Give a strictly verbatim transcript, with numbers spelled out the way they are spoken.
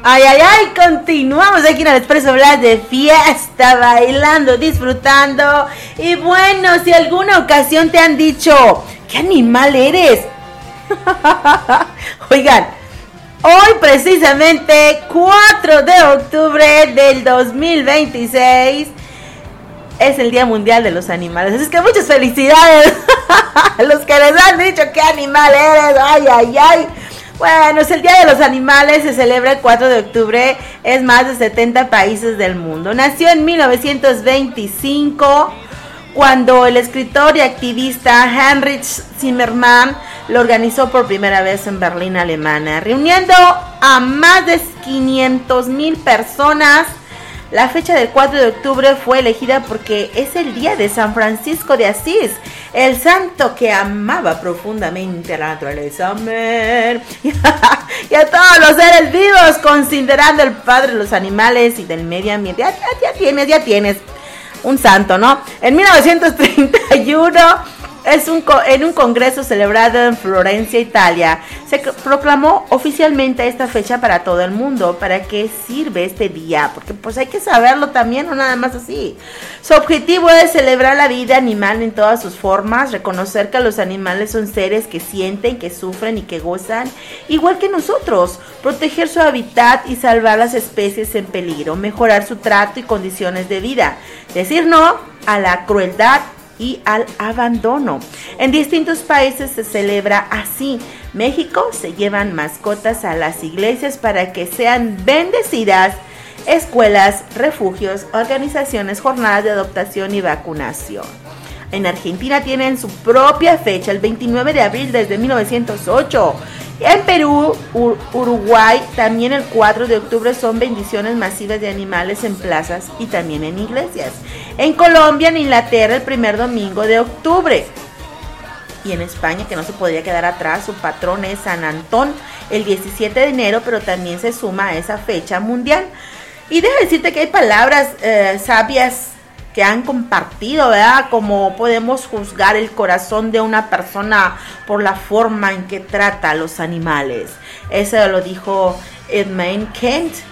Ay, ay, ay, continuamos aquí en el Expreso Blas de fiesta, bailando, disfrutando. Y bueno, si alguna ocasión te han dicho, ¿qué animal eres? Oigan, hoy precisamente cuatro de octubre del dos mil veintiséis es el Día Mundial de los Animales. Así es que muchas felicidades a los que les han dicho qué animal eres. Ay, ay, ay. Bueno, es el Día de los Animales, se celebra el cuatro de octubre, es más de setenta países del mundo. Nació en mil novecientos veinticinco, cuando el escritor y activista Heinrich Zimmermann lo organizó por primera vez en Berlín, Alemania, reuniendo a más de quinientas mil personas. La fecha del cuatro de octubre fue elegida porque es el día de San Francisco de Asís, el santo que amaba profundamente a la naturaleza, amén, y a todos los seres vivos, considerando el padre de los animales y del medio ambiente. Ya, ya, ya tienes, ya tienes un santo, ¿no? En mil novecientos treinta y uno, es un, en un congreso celebrado en Florencia, Italia, se proclamó oficialmente esta fecha para todo el mundo. ¿Para qué sirve este día? Porque pues hay que saberlo también, no nada más así. Su objetivo es celebrar la vida animal en todas sus formas, reconocer que los animales son seres que sienten, que sufren y que gozan, igual que nosotros, proteger su hábitat y salvar las especies en peligro, mejorar su trato y condiciones de vida, decir no a la crueldad y al abandono. En distintos países se celebra así. México se llevan mascotas a las iglesias para que sean bendecidas, escuelas, refugios, organizaciones, jornadas de adoptación y vacunación. En Argentina tienen su propia fecha, el veintinueve de abril desde mil novecientos ocho. En Perú, Ur- Uruguay, también el cuatro de octubre son bendiciones masivas de animales en plazas y también en iglesias. En Colombia, en Inglaterra, el primer domingo de octubre. Y en España, que no se podría quedar atrás, su patrón es San Antón, el diecisiete de enero, pero también se suma a esa fecha mundial. Y deja decirte que hay palabras eh, sabias que han compartido, ¿verdad? Como podemos juzgar el corazón de una persona por la forma en que trata a los animales. Eso lo dijo Edmund Kent,